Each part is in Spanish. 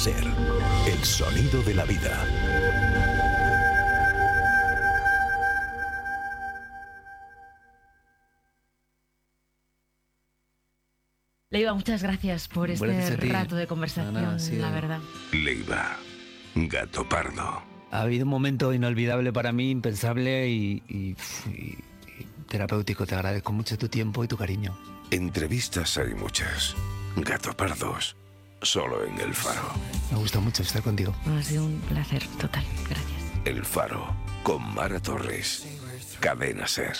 Ser, el sonido de la vida. Leiva, muchas gracias por este rato de conversación, la verdad. Leiva, gato pardo. Ha habido un momento inolvidable para mí, impensable y terapéutico. Te agradezco mucho tu tiempo y tu cariño. Entrevistas hay muchas. Gato pardos, solo en El Faro. Me gusta mucho estar contigo. Ha sido un placer total, gracias. El Faro, con Mara Torres. Cadena Ser.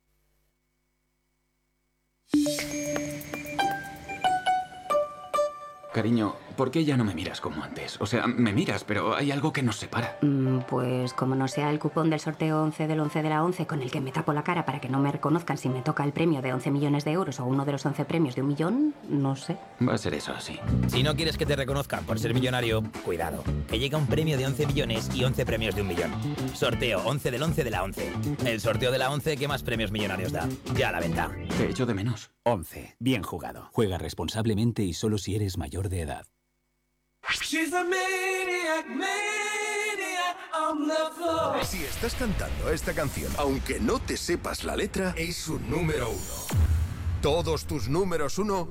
Cariño, ¿por qué ya no me miras como antes? O sea, me miras, pero hay algo que nos separa. Pues como no sea el cupón del sorteo 11 del 11 de la 11 con el que me tapo la cara para que no me reconozcan si me toca el premio de 11 millones de euros o uno de los 11 premios de 1 millón, no sé. Va a ser eso, sí. Si no quieres que te reconozcan por ser millonario, cuidado, que llega un premio de 11 millones y 11 premios de 1 millón. Sorteo 11 del 11 de la 11. El sorteo de la 11 que más premios millonarios da. Ya a la venta. Te echo de menos. 11. Bien jugado. Juega responsablemente y solo si eres mayor de edad. Si estás cantando esta canción, aunque no te sepas la letra, es un número 1. Todos tus números 1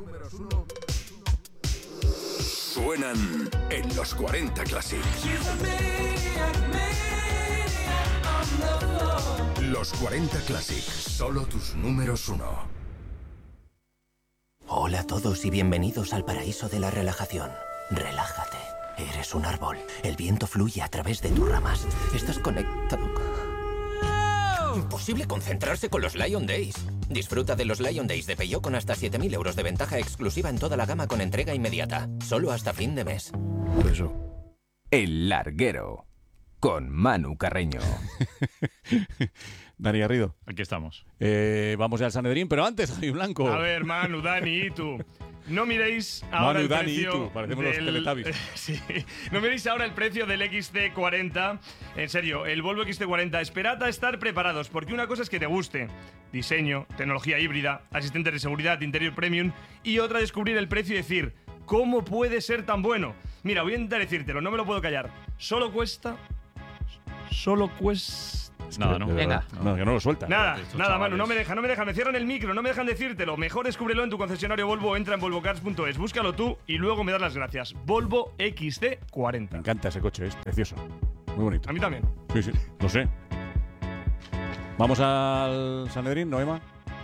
suenan en los 40 Classic. Los 40 Classic, solo tus números 1. Hola a todos y bienvenidos al paraíso de la relajación. Relájate. Eres un árbol. El viento fluye a través de tus ramas. Estás conectado. Imposible concentrarse con los Lion Days. Disfruta de los Lion Days de Peugeot con hasta 7.000 euros de ventaja exclusiva en toda la gama con entrega inmediata. Solo hasta fin de mes. Eso. El Larguero, con Manu Carreño. Dani Garrido. Aquí estamos. Vamos ya al Sanedrín, pero antes, Javi Blanco. A ver, Manu, Dani y tú. No miréis ahora el precio. Manu, Dani y tú. Parecemos los Teletubbies. Sí. No miréis ahora el precio del XC40. En serio, el Volvo XC40. Esperad a estar preparados, porque una cosa es que te guste. Diseño, tecnología híbrida, asistentes de seguridad, interior premium. Y otra, descubrir el precio y decir, ¿cómo puede ser tan bueno? Mira, voy a intentar decírtelo, no me lo puedo callar. Solo cuesta... Nada, ¿no? Venga. No, que no lo suelta. Nada, Manu, no me dejan, me cierran el micro, no me dejan decírtelo. Mejor descúbrelo en tu concesionario Volvo, entra en volvocars.es, búscalo tú y luego me das las gracias. Volvo XC40. Me encanta ese coche, es precioso. Muy bonito. A mí también. Sí, lo sé. Vamos al Sanedrín, Noema.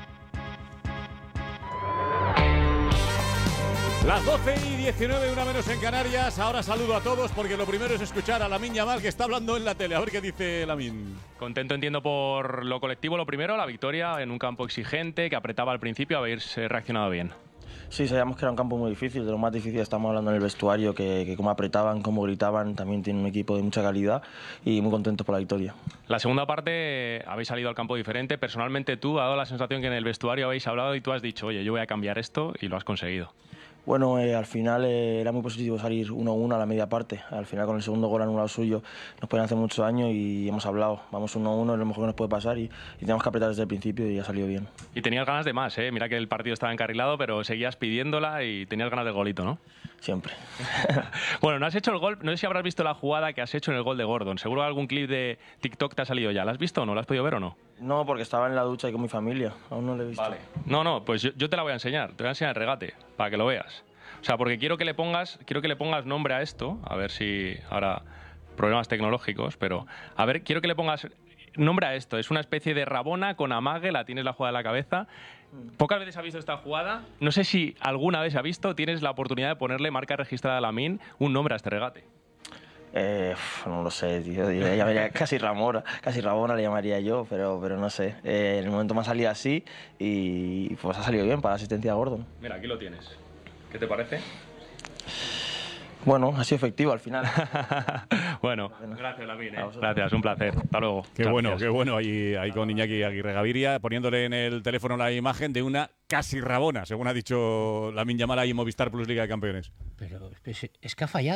Las 12:19, una menos en Canarias. Ahora saludo a todos porque lo primero es escuchar a Lamine Yamal, que está hablando en la tele. A ver qué dice Lamine. Contento, entiendo, por lo colectivo. Lo primero, la victoria en un campo exigente que apretaba al principio, habéis reaccionado bien. Sí, sabíamos que era un campo muy difícil, de lo más difícil estamos hablando en el vestuario, que cómo apretaban, cómo gritaban, también tiene un equipo de mucha calidad y muy contentos por la victoria. La segunda parte habéis salido al campo diferente. Personalmente tú, ha dado la sensación que en el vestuario habéis hablado y tú has dicho, oye, yo voy a cambiar esto, y lo has conseguido. Bueno, al final era muy positivo salir 1-1 a la media parte. Al final con el segundo gol anulado suyo nos pueden hacer mucho daño y hemos hablado. Vamos 1-1, es lo mejor que nos puede pasar y tenemos que apretar desde el principio y ha salido bien. Y tenías ganas de más, ¿eh? Mira que el partido estaba encarrilado, pero seguías pidiéndola y tenías ganas del golito, ¿no? Siempre. Bueno, no has hecho el gol, no sé si habrás visto la jugada que has hecho en el gol de Gordon. Seguro algún clip de TikTok te ha salido ya. ¿La has visto o no? ¿La has podido ver o no? No, porque estaba en la ducha y con mi familia. Aún no la he visto. Vale. No, pues yo te la voy a enseñar. Te voy a enseñar el regate, para que lo veas. O sea, porque quiero que le pongas nombre a esto, a ver si ahora problemas tecnológicos, pero a ver, quiero que le pongas nombre a esto. Es una especie de rabona con amague, la tienes la jugada en la cabeza. Pocas veces ha visto esta jugada. No sé si alguna vez ha visto, tienes la oportunidad de ponerle marca registrada a Lamine un nombre a este regate. No lo sé, tío. Le llamaría casi Rabona le llamaría yo, pero no sé. En el momento me ha salido así y pues ha salido bien para la asistencia a Gordon. Mira, aquí lo tienes. ¿Qué te parece? Bueno, ha sido efectivo al final. Bueno, gracias, Lamine. Gracias, un placer. Hasta luego. Qué bueno. Ahí con Iñaki Aguirre Gaviria, poniéndole en el teléfono la imagen de una casi rabona, según ha dicho Lamine Yamal ahí en Movistar Plus Liga de Campeones. Pero es que ha fallado.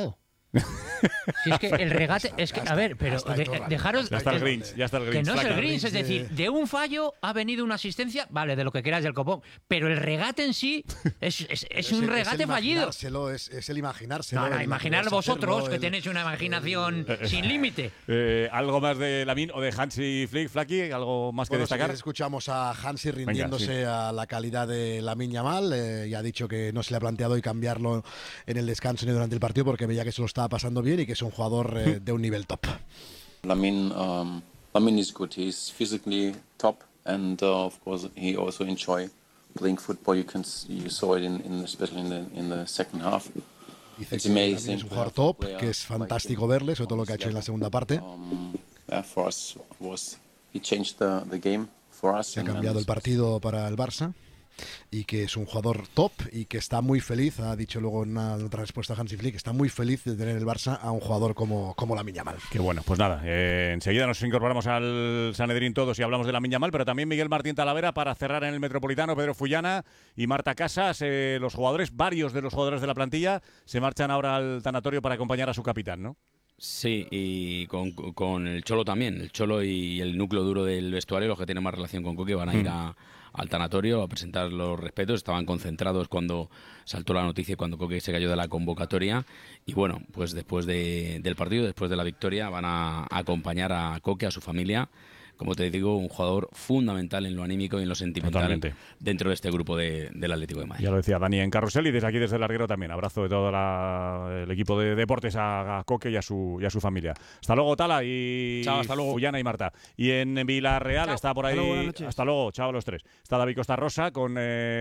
Si es que el regate, es que, a ver, pero dejaros... Ya está el Grinch, Que no es el Grinch, es decir, de un fallo ha venido una asistencia, vale, de lo que quieras del copón, pero el regate en sí es un regate fallido. Es el imaginárselo. No, imaginar vosotros, que tenéis una imaginación sin límite. ¿Algo más de Lamine o de Hansi Flick, Flaky? ¿Algo más que destacar? Si escuchamos a Hansi rindiéndose a la calidad de Lamine Yamal, y ha dicho que no se le ha planteado y cambiarlo en el descanso ni durante el partido porque veía que se lo estaba pasando bien y que es un jugador de un nivel top. Lamine is good. He's physically top, and of course he also enjoy playing football. You saw it especially in the second half. Dice que es un jugador top, que es fantástico verle, sobre todo lo que ha hecho en la segunda parte. For us he changed the game for us. Se ha cambiado el partido para el Barça. Y que es un jugador top y que está muy feliz, ha dicho luego en otra respuesta a Hansi Flick, está muy feliz de tener el Barça a un jugador como Lamine Yamal. Qué bueno, pues nada, enseguida nos incorporamos al Sanedrín todos y hablamos de Lamine Yamal, pero también Miguel Martín Talavera para cerrar en el Metropolitano, Pedro Fullana y Marta Casas, los jugadores, varios de los jugadores de la plantilla se marchan ahora al tanatorio para acompañar a su capitán, ¿no? Sí, y con el Cholo también, el Cholo y el núcleo duro del vestuario, los que tienen más relación con Coque, van a ir al tanatorio a presentar los respetos. Estaban concentrados cuando saltó la noticia y cuando Coque se cayó de la convocatoria. Y bueno, pues después del partido, después de la victoria, van a acompañar a Coque, a su familia. Como te digo, un jugador fundamental en lo anímico y en lo sentimental. Totalmente. Dentro de este grupo del Atlético de Madrid. Ya lo decía Dani en Carrusel y desde aquí, desde el Larguero también. Abrazo de todo el equipo de deportes a Coque y a su familia. Hasta luego, Tala y chao, hasta luego. Fullana y Marta. Y en Villarreal chao. Está por ahí. Hasta luego, chao a los tres. Está David Costa Rosa con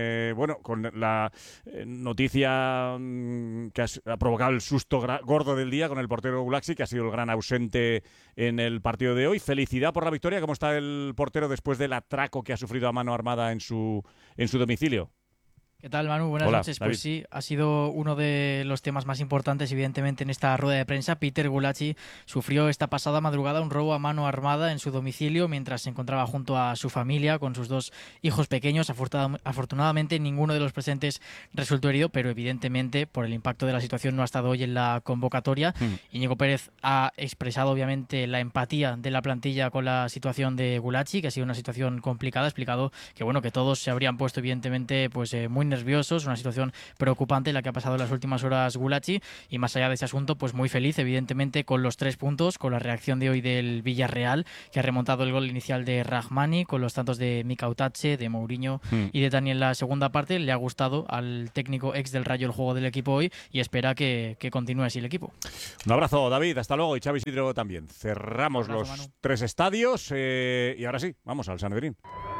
la noticia que ha provocado el susto gordo del día con el portero Gulaxi, que ha sido el gran ausente en el partido de hoy. Felicidad por la victoria. ¿Cómo está el portero después del atraco que ha sufrido a mano armada en su domicilio? ¿Qué tal, Manu? Buenas noches. David. Pues sí, ha sido uno de los temas más importantes, evidentemente, en esta rueda de prensa. Peter Gulacsi sufrió esta pasada madrugada un robo a mano armada en su domicilio mientras se encontraba junto a su familia con sus dos hijos pequeños. Afortunadamente, ninguno de los presentes resultó herido, pero evidentemente, por el impacto de la situación, no ha estado hoy en la convocatoria. Íñigo Pérez ha expresado, obviamente, la empatía de la plantilla con la situación de Gulacsi, que ha sido una situación complicada. Ha explicado que, bueno, que todos se habrían puesto, evidentemente, pues muy nerviosos, una situación preocupante la que ha pasado en las últimas horas Gulacsi, y más allá de ese asunto, pues muy feliz evidentemente con los 3 puntos, con la reacción de hoy del Villarreal, que ha remontado el gol inicial de Rahmani, con los tantos de Mika Utache, de Mourinho y de Dani en la segunda parte. Le ha gustado al técnico ex del Rayo el juego del equipo hoy y espera que continúe así el equipo. Un abrazo, David, hasta luego, y Xavi Isidro también. Cerramos los Manu. 3 estadios y ahora sí, vamos al Sanedrín.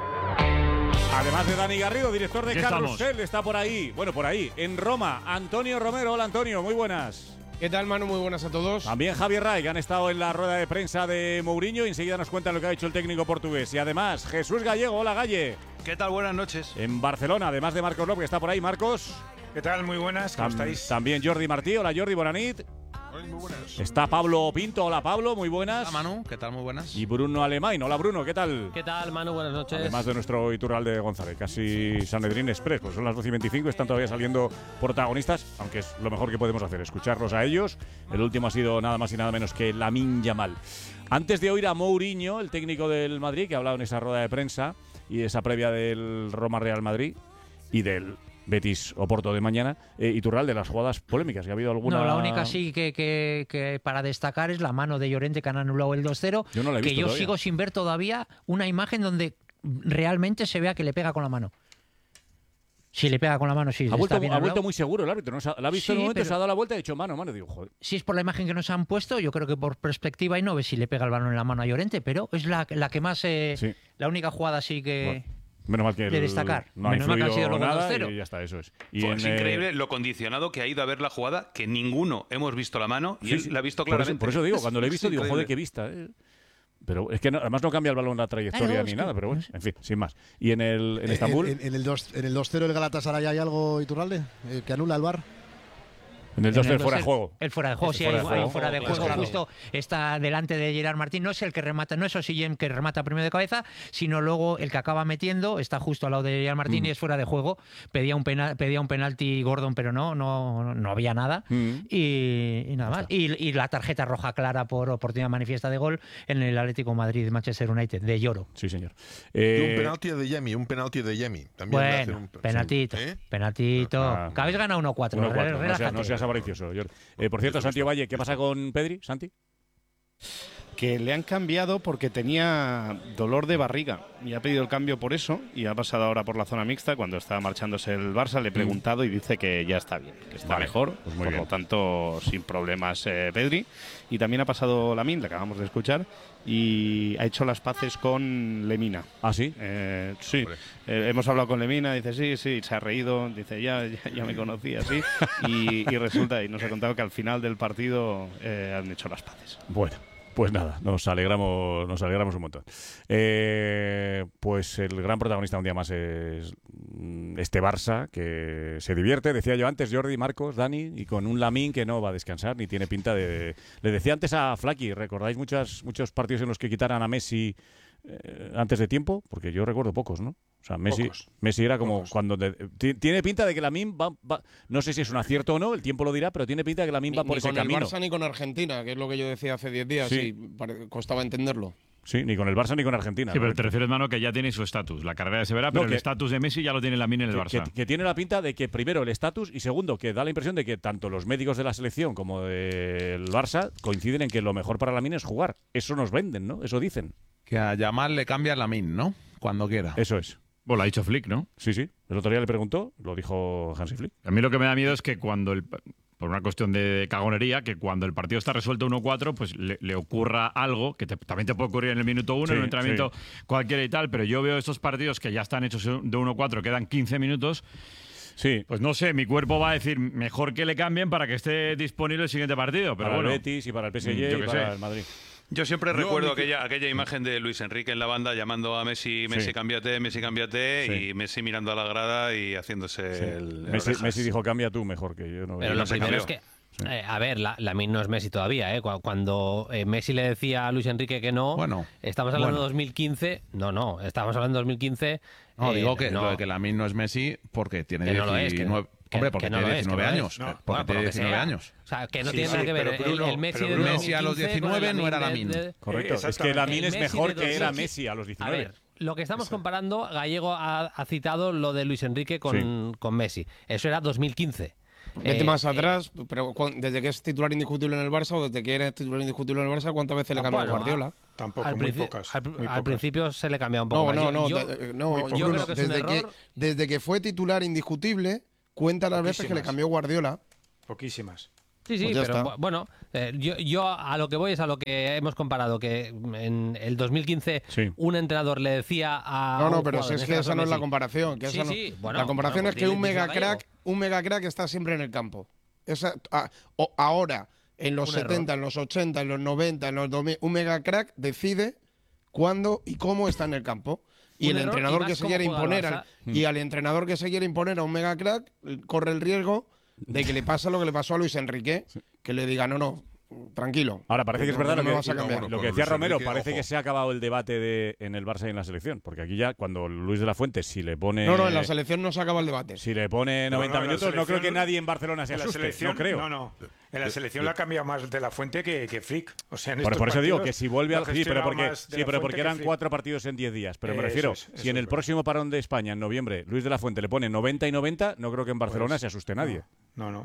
Además de Dani Garrido, director de Carrusel, está por ahí. Bueno, por ahí, en Roma, Antonio Romero. Hola, Antonio, muy buenas. ¿Qué tal, Manu? Muy buenas a todos. También Javier Ray, que han estado en la rueda de prensa de Mourinho y enseguida nos cuentan lo que ha hecho el técnico portugués. Y además, Jesús Gallego. Hola, Galle. ¿Qué tal? Buenas noches. En Barcelona, además de Marcos López, que está por ahí. Marcos. ¿Qué tal? Muy buenas. ¿Cómo estáis? También Jordi Martí. Hola, Jordi, bonanit. Muy buenas. Está Pablo Pinto. Hola, Pablo, muy buenas. Hola, Manu, ¿qué tal? Muy buenas. Y Bruno Alemán. Hola, Bruno, ¿qué tal? ¿Qué tal, Manu? Buenas noches. Además de nuestro Iturralde González, casi Sanedrín Express, pues son las 12:25, están todavía saliendo protagonistas, aunque es lo mejor que podemos hacer, escucharlos a ellos. El último ha sido nada más y nada menos que Lamine Yamal. Antes de oír a Mourinho, el técnico del Madrid, que ha hablado en esa rueda de prensa y esa previa del Roma-Real Madrid y del Betis Oporto de mañana, Iturralde, de las jugadas polémicas, ¿que ha habido alguna? No, la única sí que para destacar es la mano de Llorente, que han anulado el 2-0, yo no la he visto que yo todavía. sigo sin ver todavía una imagen donde realmente se vea que le pega con la mano. Si le pega con la mano, sí. Ha vuelto muy seguro el árbitro, ¿no? La ha visto en un momento, pero se ha dado la vuelta y ha dicho mano, digo, joder. Si es por la imagen que nos han puesto, yo creo que por perspectiva y no ve si le pega el balón en la mano a Llorente, pero es la que más, la única jugada así que... Bueno. Menos mal que de destacar. No ha influido nada y ya está, eso es. Y es increíble lo condicionado que ha ido a ver la jugada, que ninguno hemos visto la mano y él la ha visto claramente. Por eso digo, cuando lo he visto, digo, joder, qué vista. Pero es que además no cambia el balón la trayectoria ni nada, pero bueno, en fin, sin más. Y en Estambul. En el 2-0 el Galatasaray hay algo, Iturralde, que anula el VAR. En el 2 del fuera de juego. El fuera de juego, sí, hay fuera de juego. Claro. Justo está delante de Gerard Martín. No es el que remata, no es Ossillén que remata primero de cabeza, sino luego el que acaba metiendo, está justo al lado de Gerard Martín y es fuera de juego. Pedía un penalti Gordon, pero no había nada. Y nada más. Y la tarjeta roja clara por oportunidad manifiesta de gol en el Atlético Madrid-Manchester United, de Lloro. Sí, señor. Y un penalti de Yemi, También le hace un penaltito. Penaltito. Que habéis ganado 1-4. No seas avaricioso, Jordi. Por cierto, Santi Valle, ¿qué pasa con Pedri, Santi? Que le han cambiado porque tenía dolor de barriga y ha pedido el cambio por eso y ha pasado ahora por la zona mixta. Cuando estaba marchándose el Barça le he preguntado y dice que ya está bien, que está mejor, pues muy por bien. lo tanto sin problemas Pedri. Y también ha pasado Lamine, le acabamos de escuchar, y ha hecho las paces con Lemina. ¿Ah, sí? Sí, hemos hablado con Lemina, dice sí, se ha reído, dice ya me conocía, sí, y resulta, y nos ha contado que al final del partido han hecho las paces. Bueno. Pues nada, nos alegramos un montón. Pues el gran protagonista un día más es este Barça, que se divierte, decía yo antes, Jordi, Marcos, Dani, y con un Lamine que no va a descansar, ni tiene pinta de... Le decía antes a Flaky, ¿recordáis muchos partidos en los que quitaran a Messi antes de tiempo? Porque yo recuerdo pocos, ¿no? O sea, Messi era como cuando... tiene pinta de que Lamine va... No sé si es un acierto o no, el tiempo lo dirá, pero tiene pinta de que Lamine va por ese camino. Ni con el Barça ni con Argentina, que es lo que yo decía hace 10 días, Sí. costaba entenderlo. Sí, ni con el Barça ni con Argentina. Sí, ¿no? pero te refieres, mano, que ya tiene su estatus. La carrera se verá, pero el estatus de Messi ya lo tiene Lamine en el Barça. Que tiene la pinta de que primero el estatus y segundo que da la impresión de que tanto los médicos de la selección como del Barça coinciden en que lo mejor para Lamine es jugar. Eso nos venden, ¿no? Eso dicen. Que a Yamal le cambia Lamine, ¿no? Cuando quiera. Eso es. Bueno, lo ha dicho Flick, ¿no? Sí. El otro día le preguntó, lo dijo Hansi Flick. A mí lo que me da miedo es que por una cuestión de cagonería, que cuando el partido está resuelto 1-4, pues le ocurra algo, que también te puede ocurrir en el minuto 1, en un entrenamiento cualquiera y tal, pero yo veo estos partidos que ya están hechos de 1-4, quedan 15 minutos. Sí. Pues no sé, mi cuerpo va a decir mejor que le cambien para que esté disponible el siguiente partido. Pero Para bueno, el Betis y para el PSG y para el Madrid. Yo siempre recuerdo aquella imagen de Luis Enrique en la banda llamando a Messi, cámbiate, y Messi mirando a la grada y haciéndose el Messi dijo, cambia tú mejor que yo. No, pero lo primero es que, a ver, Lamine no es Messi todavía, ¿eh? Cuando Messi le decía a Luis Enrique que no, estamos hablando de 2015, estamos hablando de 2015. No, digo que lo de que Lamine no es Messi porque tiene 19... Hombre, porque tiene 19 años. Porque tiene 19 años. O sea, que no tiene nada que ver. El Messi de 2015 a los 19 no era Lamine. Correcto. Es que Lamine es mejor que era Messi a los 19. A ver, lo que estamos comparando, Gallego ha citado lo de Luis Enrique con Messi. Eso era 2015. Vete más atrás, pero desde que es titular indiscutible en el Barça o desde que eres titular indiscutible en el Barça, ¿cuántas veces le cambió a Guardiola? Tampoco, muy pocas. Al principio se le cambiaba un poco. Yo creo que es un error. Desde que fue titular indiscutible, cuenta las veces que le cambió Guardiola. Poquísimas. Sí, Pues pero bueno, yo a lo que voy es a lo que hemos comparado, que en el 2015 un entrenador le decía a... No, pero si es que esa no es la comparación. La comparación es que un mega crack está siempre en el campo. Ahora, en los 70, en los 80, en los 90, en los 2000, un mega crack decide cuándo y cómo está en el campo. Y el entrenador que se quiere imponer y al entrenador que se quiere imponer a un mega crack corre el riesgo de que le pasa lo que le pasó a Luis Enrique, que le diga no, tranquilo. Ahora parece que es verdad lo que decía Romero, Enrique, parece que se ha acabado el debate en el Barça y en la selección, porque aquí ya cuando Luis de la Fuente si le pone... No, en la selección no se acaba el debate. Si le pone 90 minutos, no creo que nadie en Barcelona se asuste, no creo. No. En la selección la ha cambiado más de la Fuente que Flick. O sea, por eso digo que si vuelve al... Sí, pero porque eran 4 partidos en 10 días. Pero me refiero, si en el próximo parón de España, en noviembre, Luis de la Fuente le pone 90 y 90, no creo que en Barcelona se asuste nadie. No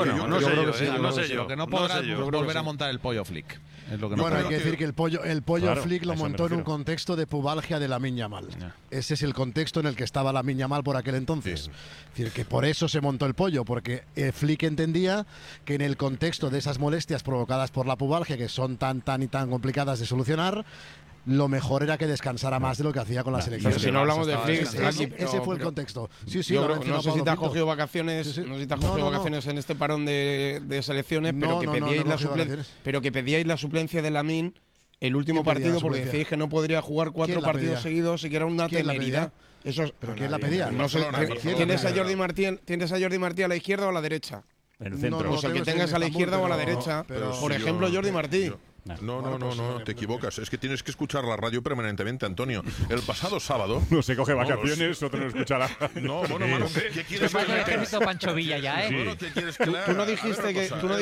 sé yo. Que no podrá volver a montar el pollo Flick. Bueno, hay que decir que el pollo Claro, Flick lo montó en un contexto de pubalgia de Lamine Yamal. Ese es el contexto en el que estaba Lamine Yamal por aquel entonces. Es decir, que por eso se montó el pollo, porque Flick entendía que en el contexto de esas molestias provocadas por la pubalgia, que son tan complicadas de solucionar, lo mejor era que descansara más de lo que hacía con la selección. Pero si no hablamos de Flick, ese fue el contexto. Sí, no sé si te has cogido vacaciones, vacaciones en este parón de selecciones, pero que pedíais la suplencia de Lamine el último partido porque decíais que no podría jugar 4 partidos seguidos y que era una temeridad. ¿Pero quién la pedía? ¿Tienes a Jordi Martí a la izquierda o a la derecha? En el centro. Pues el que tengas a la izquierda o a la derecha. Por ejemplo, Jordi Martí. No, te equivocas. Es que tienes que escuchar la radio permanentemente, Antonio. El pasado sábado... No se coge vacaciones, otro no escuchará. No, bueno, Manu, ¿qué quieres que haga? Ejército Pancho Villa ya, ¿eh? Bueno, ¿qué quieres que le haga? Tú no dijiste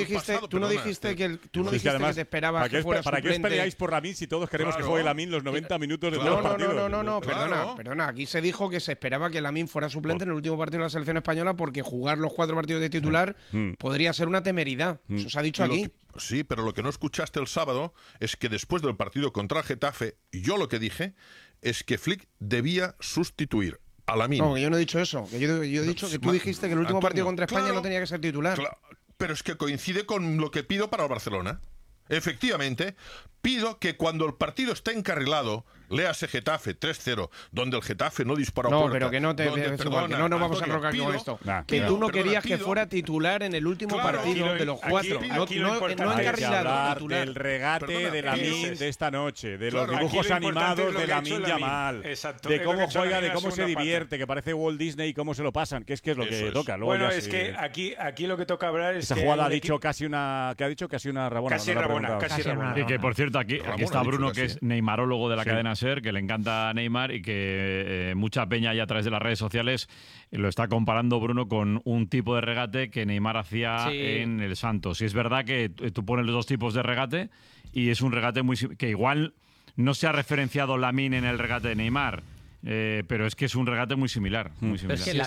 que te esperabas que fuera ¿Para qué os suplente. peleáis por Lamine si todos queremos que juegue Lamine los 90 minutos de todos los partidos? No, perdona. Aquí se dijo que se esperaba que Lamine fuera suplente en el último partido de la selección española porque jugar los 4 partidos de titular podría ser una temeridad. Eso se ha dicho aquí. Sí, pero lo que no escuchaste el sábado es que después del partido contra el Getafe, yo lo que dije es que Flick debía sustituir a Lamine. No, que yo no he dicho eso. Que yo he dicho que tú dijiste que el último partido contra España no tenía que ser titular. Pero es que coincide con lo que pido para el Barcelona. Efectivamente, pido que cuando el partido esté encarrilado, léase Getafe 3-0, donde el Getafe no disparó a puerta. No, pero que no nos vamos a enrocar con esto. Que tú no querías que fuera titular en el último partido de los 4. No encarrilado, titular. Del regate de Lamine de esta noche, de los dibujos animados de Lamine Yamal, de cómo juega, de cómo se divierte, que parece Walt Disney y cómo se lo pasan, que es lo que toca. Bueno, es que aquí lo que toca hablar es esa jugada ha dicho casi una Rabona. Casi Rabona. Y que, por cierto, aquí está Bruno, que es neymarólogo de la cadena SER, que le encanta Neymar y que mucha peña ya a través de las redes sociales lo está comparando, Bruno, con un tipo de regate que Neymar hacía en el Santos. Y es verdad que tú pones los dos tipos de regate y es un regate que igual no se ha referenciado Lamine en el regate de Neymar. Pero es que es un regate muy similar. Es que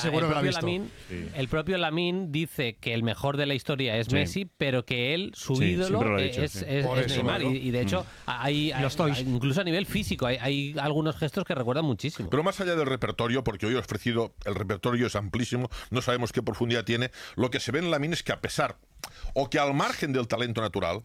el propio Lamine dice que el mejor de la historia es Messi, pero que él, su ídolo, es Neymar. Y de hecho, hay incluso a nivel físico, hay algunos gestos que recuerdan muchísimo. Pero más allá del repertorio, porque hoy he ofrecido, el repertorio es amplísimo, no sabemos qué profundidad tiene, lo que se ve en Lamine es que a pesar, o que al margen del talento natural,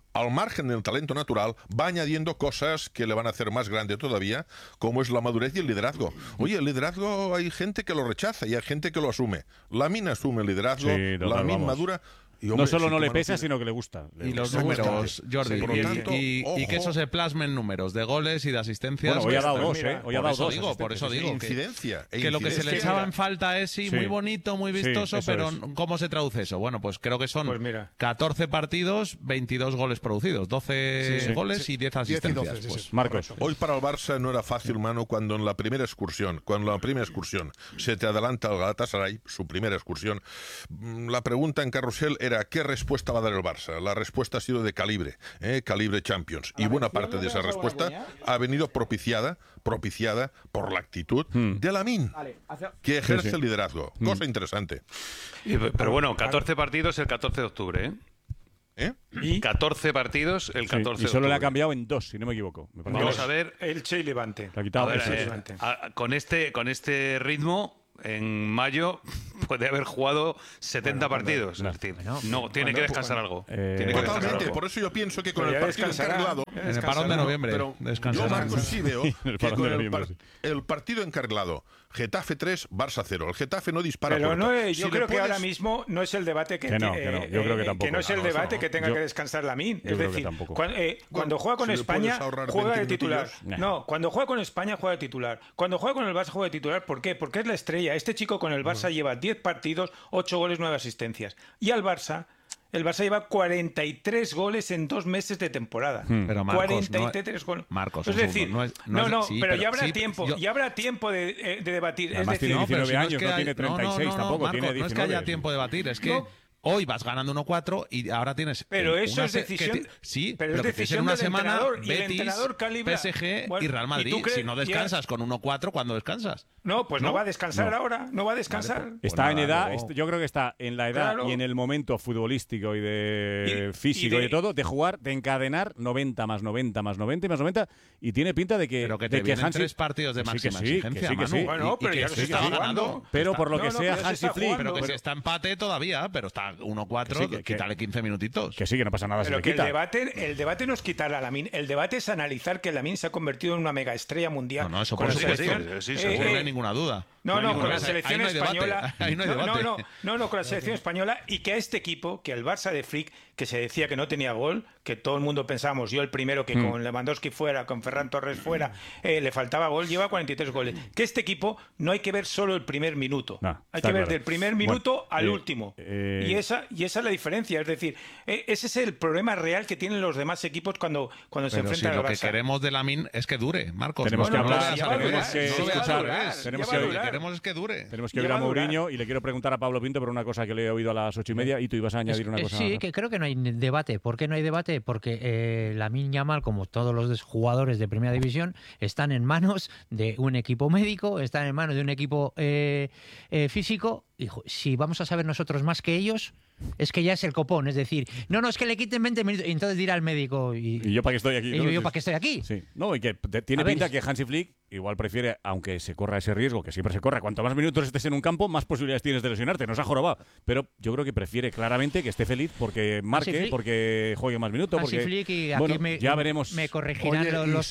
va añadiendo cosas que le van a hacer más grande todavía, como es la madurez y el liderazgo. Oye, el liderazgo hay gente que lo rechaza y hay gente que lo asume. Lamine asume el liderazgo, Lamine madura. Y, hombre, no solo no le pesa, sino que le gusta. Y los números, Jordi, y que eso se plasme en números de goles y de asistencias. Bueno, hoy ha dado dos, Hoy ha dado dos. Por eso digo que lo que se le echaba en falta es muy bonito, muy vistoso, pero ¿cómo se traduce eso? Bueno, pues creo que son 14 partidos, 22 goles producidos, 12 goles y 10 asistencias. Marcos. Hoy para el Barça no era fácil, Manu, cuando en la primera excursión se te adelanta el Galatasaray, su primera excursión. La pregunta en Carrusel era ¿qué respuesta va a dar el Barça? La respuesta ha sido de calibre Champions. Y buena parte de esa respuesta ha venido propiciada por la actitud de Lamine, que ejerce el liderazgo. Cosa interesante. Pero bueno, 14 partidos el 14 de octubre, ¿Y? 14 partidos el 14 de octubre. Y solo le ha cambiado en 2, si no me equivoco. Vamos a ver. Elche y Levante. Con este ritmo, en mayo puede haber jugado 70 partidos. Es decir, tiene que descansar algo. Totalmente, por eso yo pienso que con el partido encarrilado... En el parón de noviembre. Pero yo, Marcos, sí veo que con el partido encarrilado, Getafe 3, Barça 0. El Getafe no dispara pero puerta. Yo creo que ahora mismo no es el debate que no. Yo creo que tampoco. Que no es el debate que tenga que descansar Lamine. Es decir, cuando juega con España, juega de titular. No, cuando juega con España, juega de titular. Cuando juega con el Barça, juega de titular. ¿Por qué? Porque es la estrella. Este chico con el Barça lleva 10 partidos, 8 goles, 9 asistencias. Y al Barça... El Barça lleva 43 goles en 2 meses de temporada. Pero Marcos, 43 goles. Marcos, es decir, pero ya habrá tiempo de debatir. Además, tiene 19 años, no tiene 36 tampoco. Marcos, tiene 19. No es que haya tiempo de debatir, es que hoy vas ganando 1-4 y ahora tienes... Pero eso es decisión... pero es decisión del semana entrenador. Y Betis, el entrenador calibra... PSG y Real Madrid. Si no descansas con 1-4, ¿cuándo descansas? No, pues no va a descansar ahora. No va a descansar. Vale, está en edad... Yo creo que está en la edad y en el momento futbolístico y de físico y de todo, de jugar, de encadenar 90 más 90 más 90 y más 90, y tiene pinta de que... Pero que te vienen 3 partidos de máxima exigencia, Manu. Bueno, pero ya se está jugando. Pero por lo que sea Hansi Flick... Pero que si está empate todavía, pero está 1-4, quítale 15 minutitos. Que sí, que no pasa nada. Pero que el debate no es quitar a Lamine, el debate es analizar que Lamine se ha convertido en una mega estrella mundial. No, eso por supuesto. Sí, seguro, no hay ninguna duda. No, con la selección española. No, con la selección española, y que a este equipo, que el Barça de Flick, que se decía que no tenía gol, que todo el mundo pensábamos, yo el primero, que con Lewandowski fuera, con Ferran Torres fuera, le faltaba gol, lleva 43 goles. Que este equipo no hay que ver solo el primer minuto, hay que ver del primer minuto al último. Y esa es la diferencia, es decir, ese es el problema real que tienen los demás equipos cuando se enfrentan al Barça. Lo que queremos de Lamine es que dure, Marcos. Tenemos que hablar, tenemos que dure. Tenemos que ver a Mourinho, y le quiero preguntar a Pablo Pinto por una cosa que le he oído a las 8:30, y tú ibas a añadir una cosa. Sí, que creo que no hay debate. ¿Por qué no hay debate? Porque Lamine Yamal, como todos los jugadores de Primera División, están en manos de un equipo médico, están en manos de un equipo físico. Hijo, si vamos a saber nosotros más que ellos, es que ya es el copón. Es decir, no, es que le quiten 20 minutos. Y entonces dirá el médico. ¿Y yo para qué estoy aquí? ¿Y yo para qué estoy aquí? Sí. No, y que tiene pinta que Hansi Flick igual prefiere, aunque se corra ese riesgo, que siempre se corra, cuanto más minutos estés en un campo, más posibilidades tienes de lesionarte. Nos ha jorobado. Pero yo creo que prefiere claramente que esté feliz porque marque, porque juegue más minutos. Hansi Flick, y aquí ya veremos. Me corregirán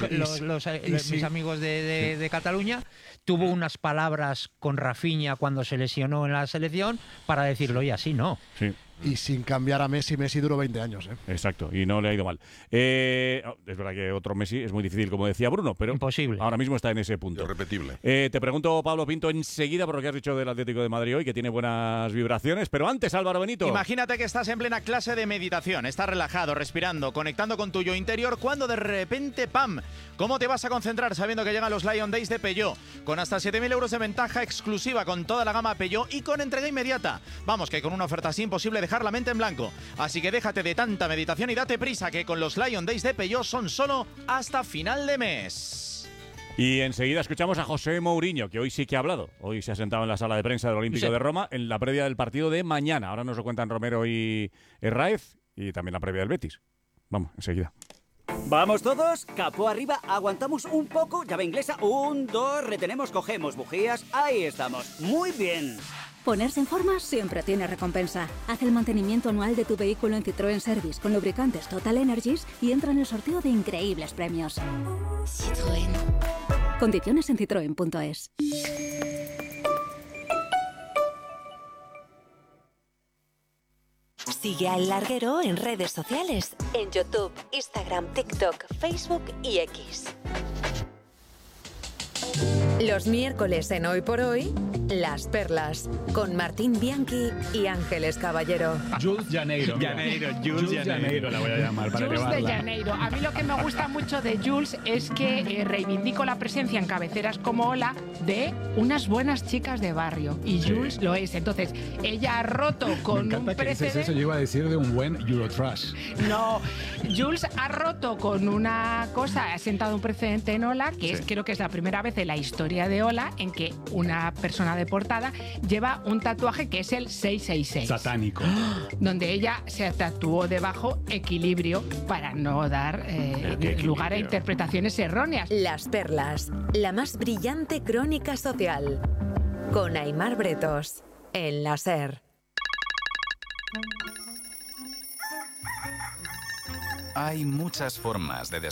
mis amigos de Cataluña. Tuvo unas palabras con Rafinha cuando se lesionó en la selección para decirlo, y así no. Sí. Y sin cambiar a Messi duró 20 años. Exacto, y no le ha ido mal. Es verdad que otro Messi es muy difícil, como decía Bruno, pero imposible. Ahora mismo está en ese punto. Irrepetible. Te pregunto, Pablo Pinto, enseguida por lo que has dicho del Atlético de Madrid hoy, que tiene buenas vibraciones, pero antes, Álvaro Benito. Imagínate que estás en plena clase de meditación, estás relajado, respirando, conectando con tu yo interior, cuando de repente, ¡pam! ¿Cómo te vas a concentrar sabiendo que llegan los Lion Days de Peugeot? Con hasta 7.000 euros de ventaja exclusiva con toda la gama Peugeot y con entrega inmediata. Vamos, que con una oferta así imposible dejar la mente en blanco. Así que déjate de tanta meditación y date prisa, que con los Lion Days de Peugeot son solo hasta final de mes. Y enseguida escuchamos a José Mourinho, que hoy sí que ha hablado. Hoy se ha sentado en la sala de prensa del Olímpico de Roma en la previa del partido de mañana. Ahora nos lo cuentan Romero y Herráez, y también la previa del Betis. Vamos, enseguida. ¿Vamos todos? Capó arriba, aguantamos un poco, llave inglesa, 1, 2, retenemos, cogemos bujías, ahí estamos. Muy bien. Ponerse en forma siempre tiene recompensa. Haz el mantenimiento anual de tu vehículo en Citroën Service con lubricantes Total Energies y entra en el sorteo de increíbles premios. Citroën. Condiciones en citroen.es. Sigue a El Larguero en redes sociales, en YouTube, Instagram, TikTok, Facebook y X. Los miércoles en Hoy por Hoy, Las Perlas, con Martín Bianchi y Ángeles Caballero. Jules Janeiro. Jules Janeiro la voy a llamar para Jules elevarla. de Janeiro. A mí lo que me gusta mucho de Jules es que reivindico la presencia en cabeceras como Hola de unas buenas chicas de barrio. Y Jules lo es. Entonces, ella ha roto con un precedente. Eso yo iba a decir de un buen Eurotrash. No, Jules ha roto con una cosa, ha sentado un precedente en Hola, que es, creo que es la primera vez en la historia de Hola en que una persona de portada lleva un tatuaje que es el 666. Satánico. Donde ella se tatuó debajo equilibrio para no dar lugar a interpretaciones erróneas. Las Perlas, la más brillante crónica social. Con Aimar Bretos, en la SER. Hay muchas formas de